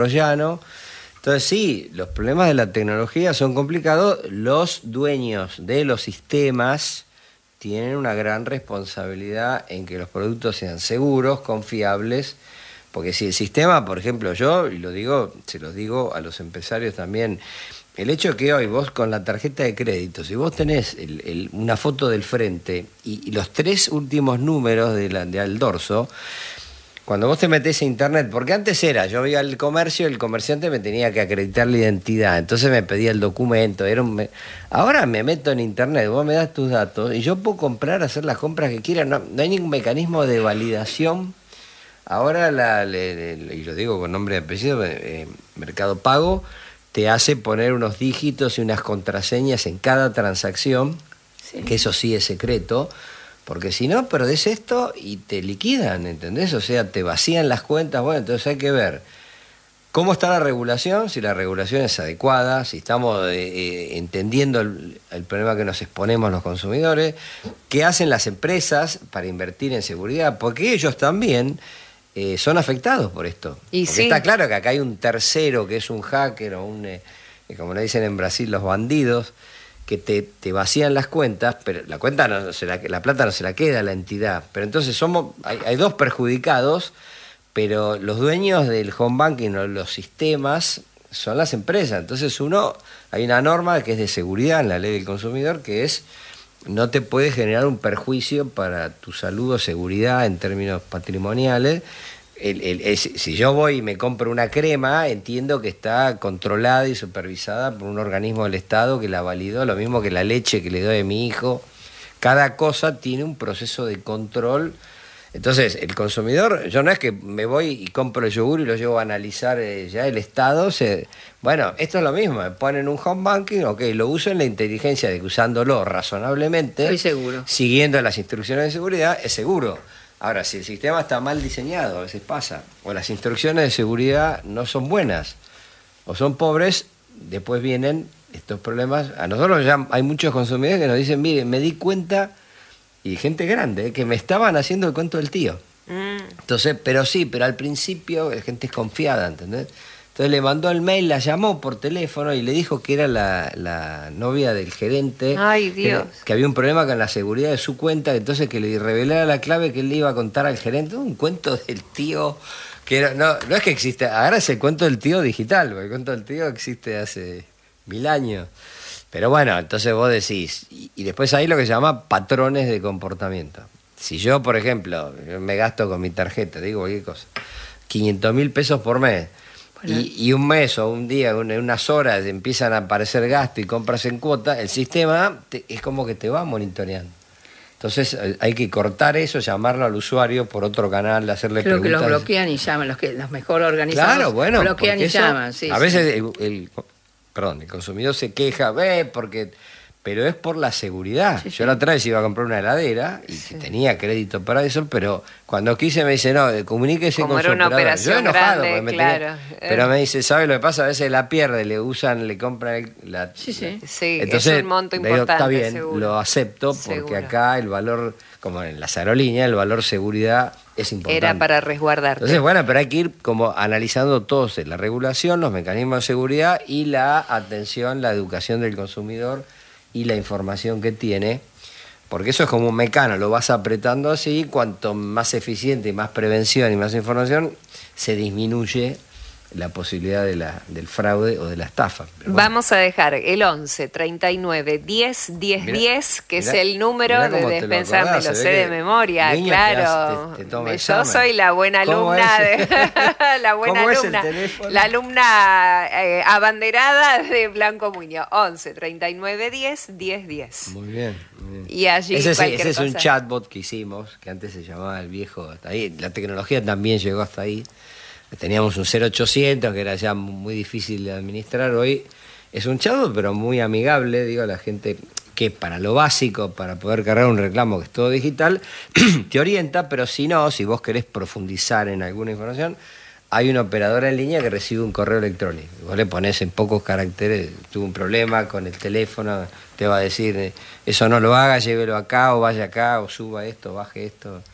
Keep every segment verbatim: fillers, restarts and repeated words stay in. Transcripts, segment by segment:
troyano. Entonces sí, los problemas de la tecnología son complicados. Los dueños de los sistemas tienen una gran responsabilidad en que los productos sean seguros, confiables, porque si el sistema, por ejemplo, yo, y lo digo, se los digo a los empresarios también, el hecho que hoy vos con la tarjeta de crédito, si vos tenés el, el, una foto del frente y, y los tres últimos números de la, de al dorso, cuando vos te metés a internet, porque antes era, yo iba al comercio, el comerciante me tenía que acreditar la identidad, entonces me pedía el documento, era un, ahora me meto en internet, vos me das tus datos y yo puedo comprar, hacer las compras que quiera, no, no hay ningún mecanismo de validación. Ahora, la, le, le, y lo digo con nombre y apellido, eh, Mercado Pago te hace poner unos dígitos y unas contraseñas en cada transacción, sí. Que eso sí es secreto, porque si no, perdés esto y te liquidan, ¿entendés? O sea, te vacían las cuentas. Bueno, entonces hay que ver cómo está la regulación, si la regulación es adecuada, si estamos eh, eh, entendiendo el, el problema que nos exponemos los consumidores, qué hacen las empresas para invertir en seguridad, porque ellos también eh, son afectados por esto. Y porque sí. Está claro que acá hay un tercero que es un hacker o un, eh, como le dicen en Brasil, los bandidos, que te, te vacían las cuentas, pero la cuenta no se la, la plata no se la queda a la entidad. Pero entonces somos hay, hay dos perjudicados, pero los dueños del home banking o los sistemas son las empresas. Entonces uno, hay una norma que es de seguridad en la ley del consumidor, que es no te puede generar un perjuicio para tu salud o seguridad en términos patrimoniales. El, el, el, si yo voy y me compro una crema, entiendo que está controlada y supervisada por un organismo del Estado que la validó, lo mismo que la leche que le doy a mi hijo. Cada cosa tiene un proceso de control. Entonces, el consumidor, yo no es que me voy y compro el yogur y lo llevo a analizar eh, ya el Estado. Se, bueno, esto es lo mismo, me ponen un home banking, ok, lo uso en la inteligencia de que usándolo razonablemente, estoy seguro, siguiendo las instrucciones de seguridad, es seguro. Ahora, si el sistema está mal diseñado, a veces pasa, o las instrucciones de seguridad no son buenas, o son pobres, después vienen estos problemas. A nosotros ya hay muchos consumidores que nos dicen, mire, me di cuenta, y gente grande, que me estaban haciendo el cuento del tío. Mm. Entonces, pero sí, pero al principio la gente es confiada, ¿entendés? Entonces le mandó el mail, la llamó por teléfono y le dijo que era la, la novia del gerente. Ay, Dios. Que, que había un problema con la seguridad de su cuenta, entonces que le revelara la clave que él le iba a contar al gerente. Un cuento del tío que era, no, no es que existe, ahora es el cuento del tío digital, porque el cuento del tío existe hace mil años. Pero bueno, entonces vos decís, y, y después hay lo que se llama patrones de comportamiento. Si yo, por ejemplo, yo me gasto con mi tarjeta, digo cualquier cosa, quinientos mil pesos por mes, Y, y un mes o un día, en unas horas empiezan a aparecer gastos y compras en cuota, el sistema te, es como que te va monitoreando. Entonces hay que cortar eso, llamarlo al usuario por otro canal, hacerle Creo preguntas. Creo que los bloquean y llaman, los que los mejor organizados. Claro, bueno, bloquean y eso, llaman. Sí, a sí. veces el, el, perdón, el consumidor se queja, ve, porque... pero es por la seguridad. Sí, sí. Yo la otra vez iba a comprar una heladera y sí. tenía crédito para eso, pero cuando quise me dice, no, comuníquese Como con era su una operador. operación Yo enojado, grande, me claro. tenía, pero me dice, ¿sabe lo que pasa? A veces la pierde, le usan, le compran el, la... Sí, sí. La, sí entonces, es un monto le digo, importante, está bien, seguro. lo acepto, porque Seguro. acá el valor, como en las aerolíneas, el valor seguridad es importante. Era para resguardarte. Entonces, bueno, pero hay que ir como analizando todos, la regulación, los mecanismos de seguridad y la atención, la educación del consumidor y la información que tiene, porque eso es como un mecano, lo vas apretando así, cuanto más eficiente y más prevención y más información, se disminuye la posibilidad de la, del fraude o de la estafa. Pero bueno. Vamos a dejar el once, treinta y nueve, diez, diez, Mirá, diez, que mirá, es el número de Despensa, me lo sé de memoria, claro. Te, te, te Yo examen. soy la buena alumna, de, la buena ¿Cómo alumna, es el teléfono? la alumna eh, abanderada de Blanco Muñoz. once, treinta y nueve, diez, diez, diez. Muy bien, muy bien. Y allí ese, sí, ese es cosa. un chatbot que hicimos, que antes se llamaba el viejo, hasta ahí. La tecnología también llegó hasta ahí. Teníamos un cero ochocientos que era ya muy difícil de administrar. Hoy es un chatbot, pero muy amigable, digo, a la gente que para lo básico, para poder cargar un reclamo que es todo digital, te orienta, pero si no, si vos querés profundizar en alguna información, hay una operadora en línea que recibe un correo electrónico. Vos le ponés en pocos caracteres, tuve un problema con el teléfono, te va a decir, eso no lo haga, llévelo acá, o vaya acá, o suba esto, baje esto.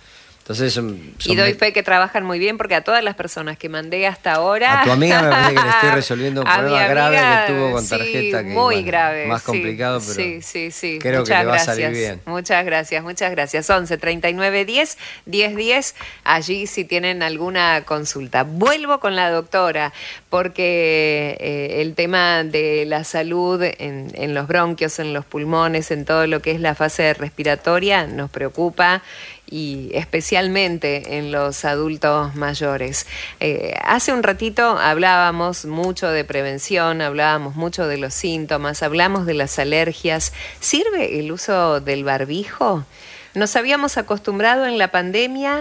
Entonces son, son y doy me- fe que trabajan muy bien porque a todas las personas que mandé hasta ahora... A tu amiga me parece que le estoy resolviendo un A problema mi grave amiga, que tuvo con sí, tarjeta. Que, muy bueno, grave. más sí, complicado, pero sí, sí, sí. creo Muchas que le va gracias. a salir bien. Muchas gracias, muchas gracias. once, treinta y nueve, diez, diez, diez. Allí si tienen alguna consulta. Vuelvo con la doctora porque eh, el tema de la salud en, en los bronquios, en los pulmones, en todo lo que es la fase respiratoria nos preocupa, y especialmente en los adultos mayores. Eh, hace un ratito hablábamos mucho de prevención, hablábamos mucho de los síntomas, hablamos de las alergias. ¿Sirve el uso del barbijo? Nos habíamos acostumbrado en la pandemia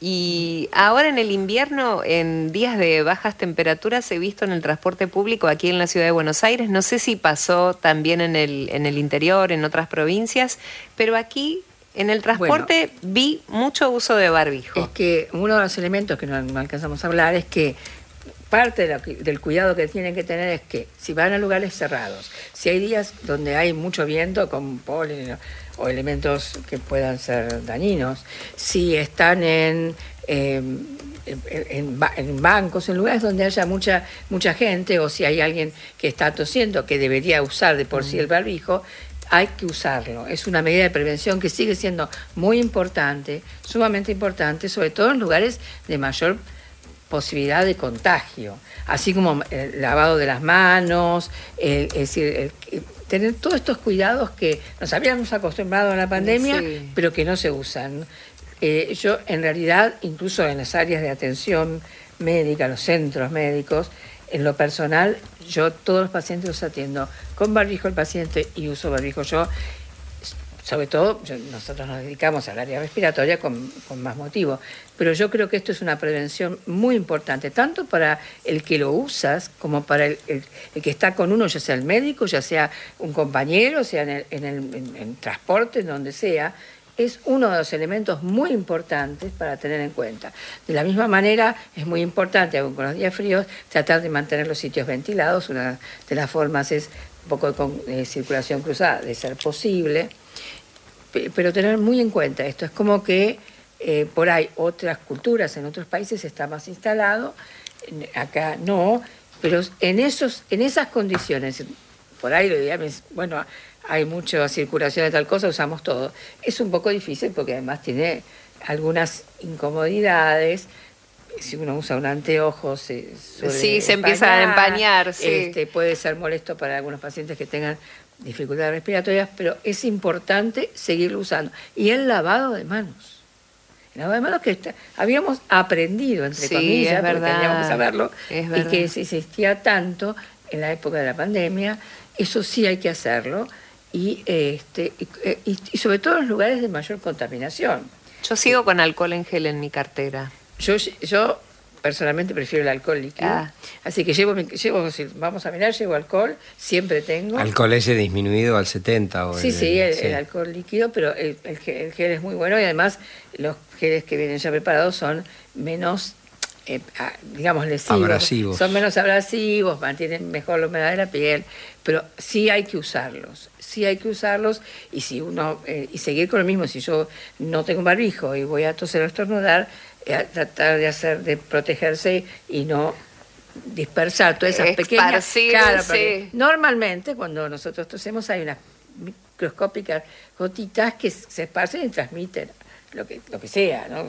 y ahora en el invierno, en días de bajas temperaturas, he visto en el transporte público aquí en la ciudad de Buenos Aires, no sé si pasó también en el, en el interior, en otras provincias, pero aquí en el transporte bueno, vi mucho uso de barbijo. Es que uno de los elementos que no, no alcanzamos a hablar es que parte de la, del cuidado que tienen que tener es que si van a lugares cerrados, si hay días donde hay mucho viento con polen o elementos que puedan ser dañinos, si están en, eh, en, en, en bancos, en lugares donde haya mucha, mucha gente, o si hay alguien que está tosiendo que debería usar de por sí el barbijo, hay que usarlo. Es una medida de prevención que sigue siendo muy importante, sumamente importante, sobre todo en lugares de mayor posibilidad de contagio, así como el lavado de las manos, el, es decir, el, tener todos estos cuidados que nos habíamos acostumbrado a la pandemia, sí, pero que no se usan. Eh, yo, en realidad, incluso en las áreas de atención médica, los centros médicos, en lo personal, yo todos los pacientes los atiendo con barbijo el paciente y uso barbijo yo. Sobre todo, yo, nosotros nos dedicamos al área respiratoria con, con más motivo. Pero yo creo que esto es una prevención muy importante, tanto para el que lo usas como para el, el, el que está con uno, ya sea el médico, ya sea un compañero, sea en el, en el en, en transporte, en donde sea. Es uno de los elementos muy importantes para tener en cuenta. De la misma manera, es muy importante, aún con los días fríos, tratar de mantener los sitios ventilados. Una de las formas es un poco de, de circulación cruzada, de ser posible, pero tener muy en cuenta esto. Es como que eh, por ahí otras culturas, en otros países está más instalado, acá no, pero en, esos, en esas condiciones, por ahí lo ideal es, bueno, hay mucha circulación de tal cosa, usamos todo. Es un poco difícil porque además tiene algunas incomodidades. Si uno usa un anteojo, se suele sí, se empieza a empañar. Sí. Este, puede ser molesto para algunos pacientes que tengan dificultades respiratorias, pero es importante seguirlo usando. Y el lavado de manos. El lavado de manos que está, habíamos aprendido, entre sí, comillas, es porque verdad, teníamos que saberlo, es y verdad. que se insistía tanto en la época de la pandemia. Eso sí hay que hacerlo. Y, este, y, y sobre todo en los lugares de mayor contaminación. Yo sigo con alcohol en gel en mi cartera. Yo, yo personalmente prefiero el alcohol líquido, ah. así que llevo, llevo, si vamos a mirar, llevo alcohol, siempre tengo. ¿Alcohol ese disminuido al setenta? O sí, el, sí, el, sí, el alcohol líquido, pero el, el, gel, el gel es muy bueno y además los geles que vienen ya preparados son menos, eh, digamos, lesivos. Abrasivos. Son menos abrasivos, mantienen mejor la humedad de la piel, pero sí hay que usarlos. Sí hay que usarlos y si uno eh, y seguir con lo mismo. Si yo no tengo barbijo y voy a toser o estornudar, eh, tratar de hacer de protegerse y no dispersar todas esas pequeñas. Claro, sí. Normalmente cuando nosotros tosemos hay unas microscópicas gotitas que se esparcen y transmiten lo que lo que sea, ¿no?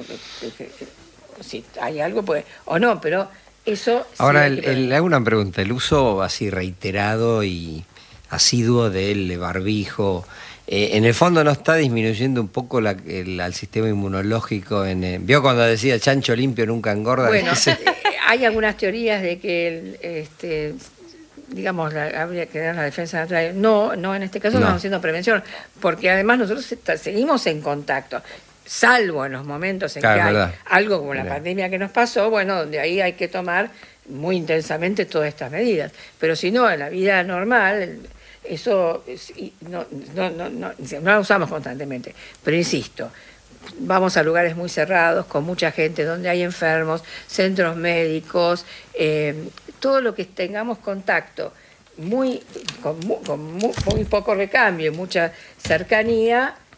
Si hay algo pues o no, pero eso. Ahora sí el, el, le hago una pregunta. El uso así reiterado y asiduo del barbijo, eh, en el fondo no está disminuyendo un poco la, el, el sistema inmunológico. En, eh, ¿Vio cuando decía chancho limpio nunca engorda? Bueno, eh, hay algunas teorías de que, el, este, digamos, la, habría que dar la defensa natural. No, no, en este caso no. estamos haciendo prevención, porque además nosotros está, seguimos en contacto. Salvo en los momentos en claro, que hay verdad. algo como la verdad. pandemia que nos pasó, bueno, donde ahí hay que tomar muy intensamente todas estas medidas. Pero si no, en la vida normal, eso no, no, no, no, no lo usamos constantemente. Pero insisto, vamos a lugares muy cerrados, con mucha gente, donde hay enfermos, centros médicos, eh, todo lo que tengamos contacto, muy con, muy, con muy, muy poco recambio y mucha cercanía,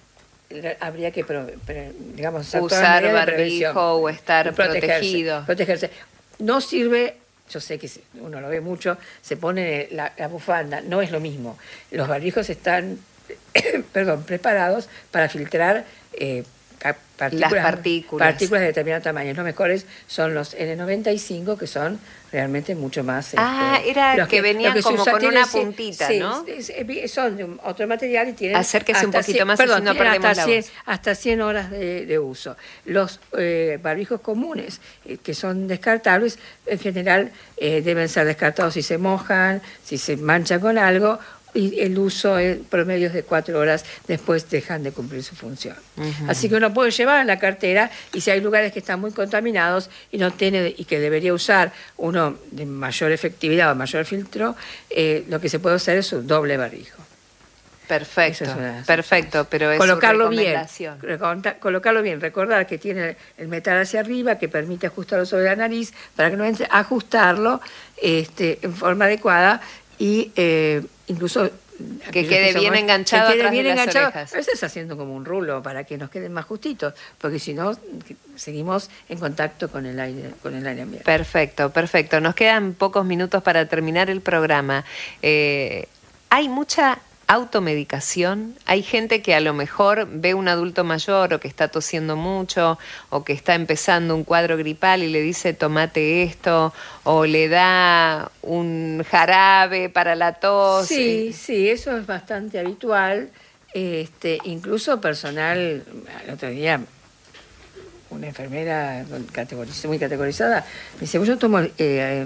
habría que, pro, pre, digamos, usar barbijo o estar protegerse, protegido. Protegerse. No sirve, yo sé que uno lo ve mucho, se pone la, la bufanda, no es lo mismo. Los barbijos están, perdón, preparados para filtrar eh, partículas, las partículas. partículas de determinado tamaño. Los mejores son los ene noventa y cinco, que son realmente mucho más... Ah, este, era que, que venían que como con una tienen, puntita, sí, ¿no? Sí, son de otro material y tienen... Acérquese un poquito cien, más, perdón, así no perdemos hasta la cien, voz. hasta cien horas de, de uso. Los eh, barbijos comunes, eh, que son descartables, en general eh, deben ser descartados si se mojan, si se manchan con algo, y el uso en promedio es de cuatro horas, después dejan de cumplir su función. Uh-huh. Así que uno puede llevar en la cartera, y si hay lugares que están muy contaminados y no tiene y que debería usar uno de mayor efectividad o mayor filtro, eh, lo que se puede hacer es un doble barbijo. Perfecto, es una, perfecto, pero es colocarlo su bien, colocarlo bien, recordar que tiene el metal hacia arriba que permite ajustarlo sobre la nariz para que no entre, ajustarlo este, en forma adecuada y eh, incluso que quede que bien somos, enganchado, que quede bien enganchado. A veces haciendo como un rulo para que nos queden más justitos, porque si no seguimos en contacto con el aire, con el aire ambiente. Perfecto, perfecto. Nos quedan pocos minutos para terminar el programa. Eh, hay mucha automedicación. Hay gente que a lo mejor ve un adulto mayor o que está tosiendo mucho o que está empezando un cuadro gripal y le dice tomate esto o le da un jarabe para la tos. Sí, sí, eso es bastante habitual. Este, incluso personal, el otro día una enfermera muy categorizada me dice, yo tomo eh,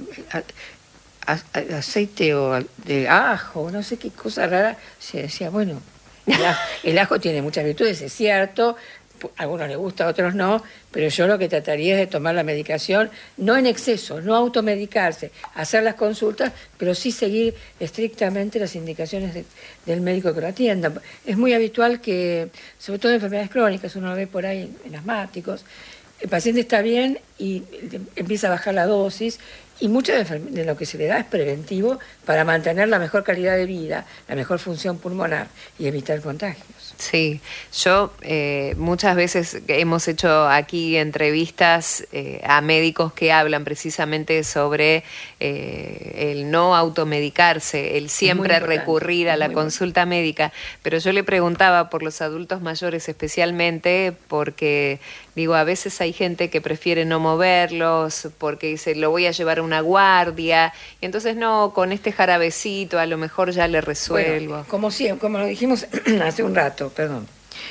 aceite o de ajo, no sé qué cosa rara. Se decía, bueno, el ajo, el ajo tiene muchas virtudes, es cierto, a algunos les gusta, a otros no, pero yo lo que trataría es de tomar la medicación, no en exceso, no automedicarse, hacer las consultas, pero sí seguir estrictamente las indicaciones de, del médico que lo atienda. Es muy habitual que, sobre todo en enfermedades crónicas, uno lo ve por ahí en, en asmáticos, el paciente está bien y empieza a bajar la dosis, y mucho de, de lo que se le da es preventivo para mantener la mejor calidad de vida, la mejor función pulmonar y evitar contagios. Sí, yo eh, muchas veces hemos hecho aquí entrevistas eh, a médicos que hablan precisamente sobre eh, el no automedicarse, el siempre recurrir a la consulta médica, pero yo le preguntaba por los adultos mayores especialmente porque, digo, a veces hay gente que prefiere no moverlos porque dice, lo voy a llevar a una guardia, y entonces no, con este jarabecito a lo mejor ya le resuelvo. Bueno, como, siempre, como lo dijimos hace un rato, perdón.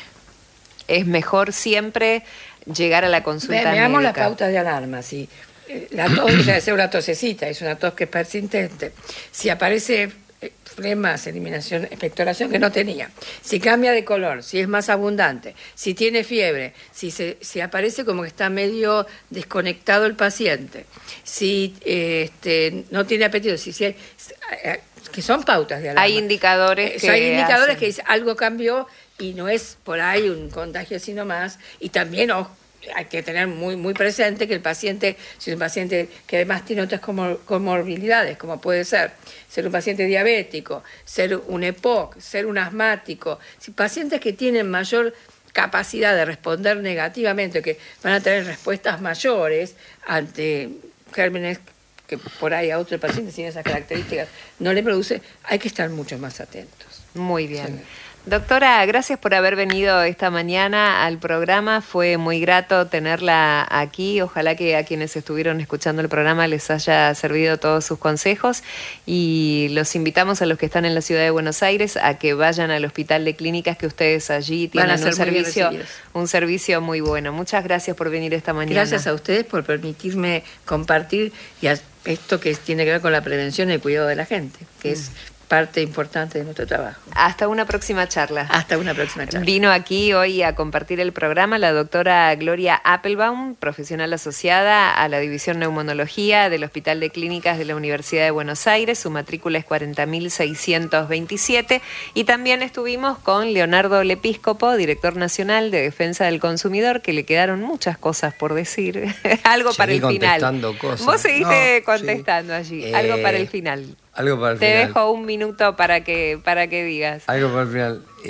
Es mejor siempre llegar a la consulta médica. Veamos las pautas de alarma. Si la tos debe ser una tosecita, es una tos que es persistente. Si aparece flemas, eliminación, expectoración que no tenía, si cambia de color, si es más abundante, si tiene fiebre, si, se, si aparece como que está medio desconectado el paciente, si eh, este, no tiene apetito, si, si hay, que son pautas de alarma. Hay indicadores que eh, Hay indicadores hacen. que dicen algo cambió y no es por ahí un contagio sino más, y también oh, hay que tener muy muy presente que el paciente, si es un paciente que además tiene otras comor comorbilidades, como puede ser ser un paciente diabético, ser un E P O C, ser un asmático, si pacientes que tienen mayor capacidad de responder negativamente, que van a tener respuestas mayores ante gérmenes que por ahí a otro paciente sin esas características no le produce, hay que estar mucho más atentos. Muy bien. Sí. Doctora, gracias por haber venido esta mañana al programa. Fue muy grato tenerla aquí. Ojalá que a quienes estuvieron escuchando el programa les haya servido todos sus consejos. Y los invitamos a los que están en la ciudad de Buenos Aires a que vayan al Hospital de Clínicas, que ustedes allí tienen un servicio, un servicio muy bueno. Muchas gracias por venir esta mañana. Gracias a ustedes por permitirme compartir y esto que tiene que ver con la prevención y el cuidado de la gente, que es parte importante de nuestro trabajo. Hasta una próxima charla. Hasta una próxima charla. Vino aquí hoy a compartir el programa la doctora Gloria Appelbaum, profesional asociada a la División Neumonología del Hospital de Clínicas de la Universidad de Buenos Aires. Su matrícula es cuarenta mil seiscientos veintisiete. Y también estuvimos con Leonardo Lepíscopo, director nacional de Defensa del Consumidor, que le quedaron muchas cosas por decir. Algo Seguí para el final. Cosas. Vos seguiste no, contestando sí. allí. Eh... Algo para el final. Algo para el Te final. dejo un minuto para que para que digas. Algo para el final. Eh,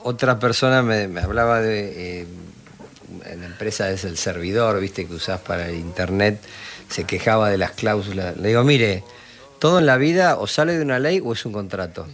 otra persona me, me hablaba de... Eh, en la empresa es el servidor, viste, que usás para el internet, se quejaba de las cláusulas. Le digo, mire, todo en la vida o sale de una ley o es un contrato.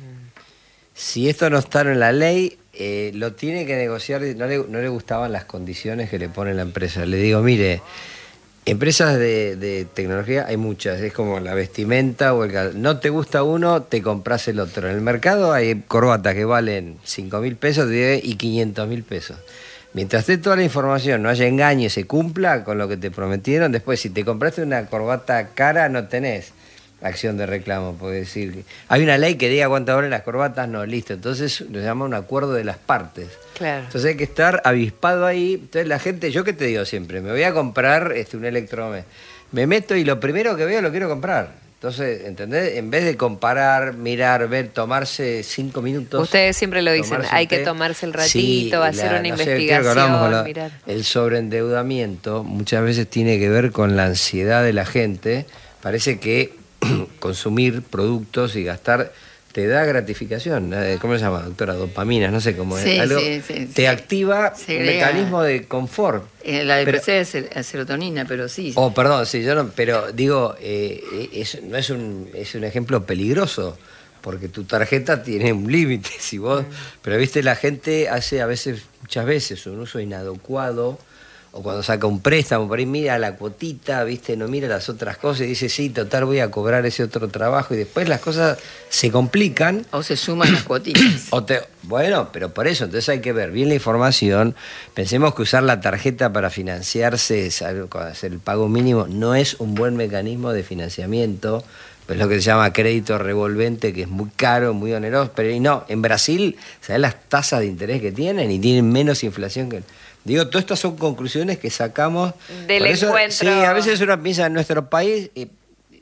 Si esto no está en la ley, eh, lo tiene que negociar, no le, no le gustaban las condiciones que le pone la empresa. Le digo, mire, empresas de, de tecnología hay muchas, es como la vestimenta o el... No te gusta uno, te compras el otro. En el mercado hay corbatas que valen cinco mil pesos y quinientos mil pesos. Mientras esté toda la información, no haya engaño y se cumpla con lo que te prometieron, después si te compraste una corbata cara no tenés acción de reclamo, puede decir. Hay una ley que diga cuánto valen las corbatas, no, listo. Entonces lo llama un acuerdo de las partes. Claro. Entonces hay que estar avispado ahí. Entonces la gente, yo que te digo siempre, me voy a comprar este, un electrodoméstico. Me meto y lo primero que veo lo quiero comprar. Entonces, ¿entendés? En vez de comparar, mirar, ver, tomarse cinco minutos... Ustedes siempre lo dicen, hay que tomarse el ratito, sí, hacer la, una no investigación, sé, la, mirar. El sobreendeudamiento muchas veces tiene que ver con la ansiedad de la gente. Parece que consumir productos y gastar te da gratificación. ¿Cómo se llama, doctora? Dopamina, no sé cómo es. Sí, Algo sí, sí, te sí. activa Se un agrega, mecanismo de confort. Eh, la depresión es el, serotonina, pero sí. Oh, perdón, sí, yo no, pero digo, eh, es, no es un, es un ejemplo peligroso, porque tu tarjeta tiene un límite, si vos, mm. pero viste, la gente hace a veces, muchas veces, un uso inadecuado, o cuando saca un préstamo, por ahí mira la cuotita, viste, no mira las otras cosas y dice, sí, total, voy a cobrar ese otro trabajo, y después las cosas se complican. O se suman las cuotitas. O te, bueno, pero por eso, entonces hay que ver bien la información. Pensemos que usar la tarjeta para financiarse, hacer el pago mínimo, no es un buen mecanismo de financiamiento. Es lo que se llama crédito revolvente, que es muy caro, muy oneroso. Pero y no, en Brasil, ¿sabes las tasas de interés que tienen? Y tienen menos inflación que... Digo, todas estas son conclusiones que sacamos del eso, encuentro. Sí, a veces uno piensa en nuestro país y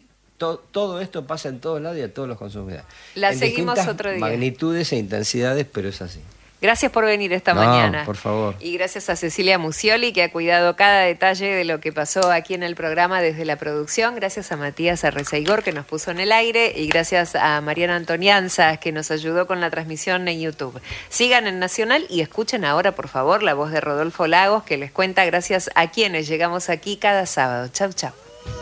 to, todo esto pasa en todos lados y a todos los consumidores. La en seguimos otro día. Magnitudes e intensidades, pero es así. Gracias por venir esta no, mañana. Por favor. Y gracias a Cecilia Musioli, que ha cuidado cada detalle de lo que pasó aquí en el programa desde la producción. Gracias a Matías Arrezaigor, que nos puso en el aire. Y gracias a Mariana Antonianza, que nos ayudó con la transmisión en YouTube. Sigan en Nacional y escuchen ahora, por favor, la voz de Rodolfo Lagos, que les cuenta gracias a quienes llegamos aquí cada sábado. Chau, chau.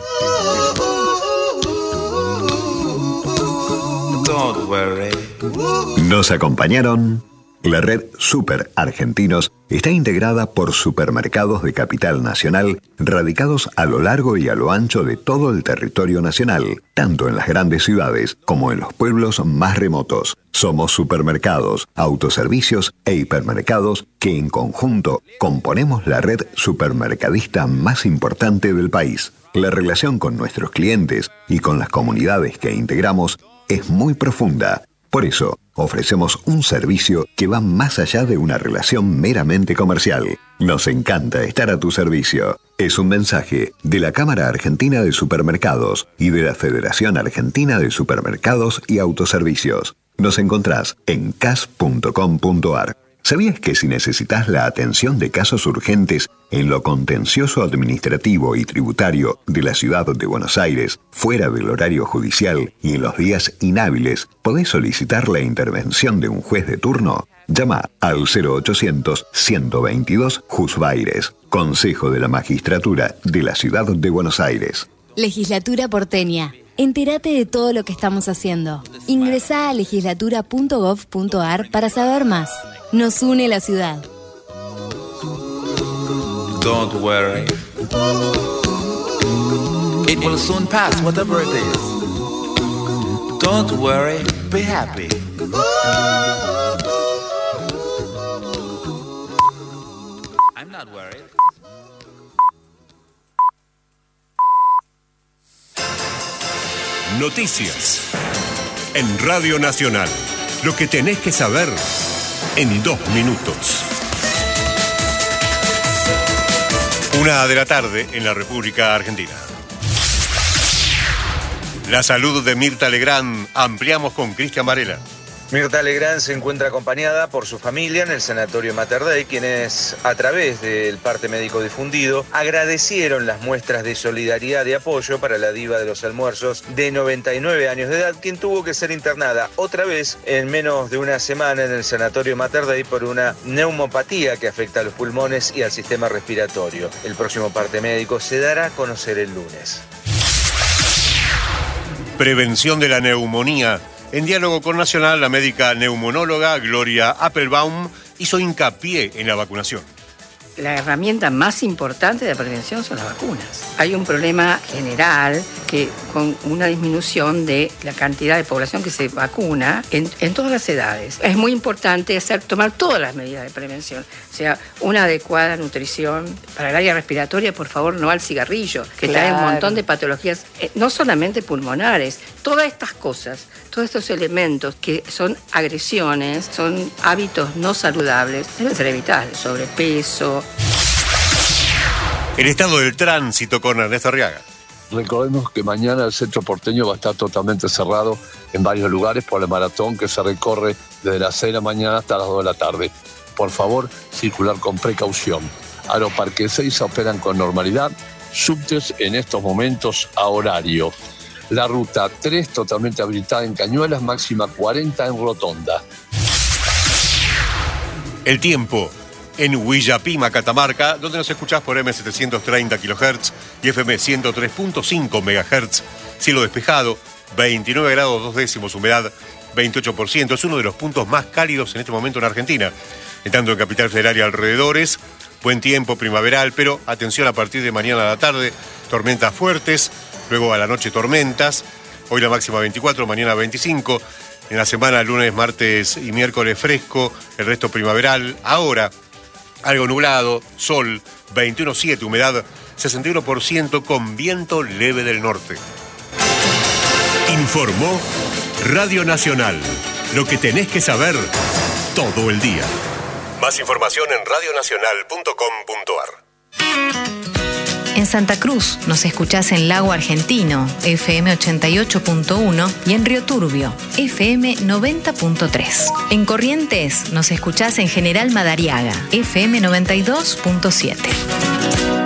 Don't worry. Nos acompañaron... La red Super Argentinos está integrada por supermercados de capital nacional radicados a lo largo y a lo ancho de todo el territorio nacional, tanto en las grandes ciudades como en los pueblos más remotos. Somos supermercados, autoservicios e hipermercados que en conjunto componemos la red supermercadista más importante del país. La relación con nuestros clientes y con las comunidades que integramos es muy profunda. Por eso, ofrecemos un servicio que va más allá de una relación meramente comercial. Nos encanta estar a tu servicio. Es un mensaje de la Cámara Argentina de Supermercados y de la Federación Argentina de Supermercados y Autoservicios. Nos encontrás en c a s punto com punto a r. ¿Sabías que si necesitas la atención de casos urgentes en lo contencioso administrativo y tributario de la ciudad de Buenos Aires, fuera del horario judicial y en los días inhábiles, podés solicitar la intervención de un juez de turno? Llama al cero ochocientos, ciento veintidós, Jusbaires, Consejo de la Magistratura de la Ciudad de Buenos Aires. Legislatura porteña. Entérate de todo lo que estamos haciendo. Ingresá a legislatura punto gov punto a r para saber más. Nos une la ciudad. Don't worry. It will soon pass, whatever it is. Don't worry, be happy. I'm not worried. Noticias en Radio Nacional. Lo que tenés que saber en dos minutos. Una de la tarde en la República Argentina. La salud de Mirta Legrand. Ampliamos con Cristian Varela. Mirta Legrand se encuentra acompañada por su familia en el Sanatorio Mater Dei, quienes a través del parte médico difundido agradecieron las muestras de solidaridad y apoyo para la diva de los almuerzos de noventa y nueve años de edad, quien tuvo que ser internada otra vez en menos de una semana en el Sanatorio Mater Dei por una neumopatía que afecta a los pulmones y al sistema respiratorio. El próximo parte médico se dará a conocer el lunes. Prevención de la neumonía. En diálogo con Nacional, la médica neumonóloga Gloria Appelbaum hizo hincapié en la vacunación. La herramienta más importante de prevención son las vacunas. Hay un problema general que con una disminución de la cantidad de población que se vacuna en, en todas las edades. Es muy importante hacer, tomar todas las medidas de prevención. O sea, una adecuada nutrición. Para el área respiratoria, por favor, no al cigarrillo, que Claro. trae un montón de patologías, eh, no solamente pulmonares. Todas estas cosas, todos estos elementos que son agresiones, son hábitos no saludables, deben ser evitables. Sobrepeso. El estado del tránsito con Ernesto Arriaga. Recordemos que mañana el centro porteño va a estar totalmente cerrado en varios lugares por el maratón que se recorre desde las seis de la mañana hasta las dos de la tarde. Por favor, circular con precaución. Aeroparque seis operan con normalidad. Subtes en estos momentos a horario. La ruta tres totalmente habilitada en Cañuelas, máxima cuarenta en Rotonda. El tiempo en Huillapima, Catamarca, donde nos escuchás por eme setecientos treinta kilohertz y efe eme ciento tres punto cinco megahertz. Cielo despejado, veintinueve grados dos décimos, humedad veintiocho por ciento. Es uno de los puntos más cálidos en este momento en Argentina. En tanto en Capital Federal y alrededores, buen tiempo primaveral, pero atención a partir de mañana a la tarde, tormentas fuertes, luego a la noche tormentas. Hoy la máxima veinticuatro, mañana veinticinco. En la semana, lunes, martes y miércoles fresco, el resto primaveral. Ahora, algo nublado, sol, veintiuno punto siete, humedad sesenta y uno por ciento con viento leve del norte. Informó Radio Nacional. Lo que tenés que saber todo el día. Más información en radio nacional punto com punto ar. En Santa Cruz nos escuchás en Lago Argentino, efe eme ochenta y ocho punto uno, y en Río Turbio, efe eme noventa punto tres. En Corrientes nos escuchás en General Madariaga, efe eme noventa y dos punto siete.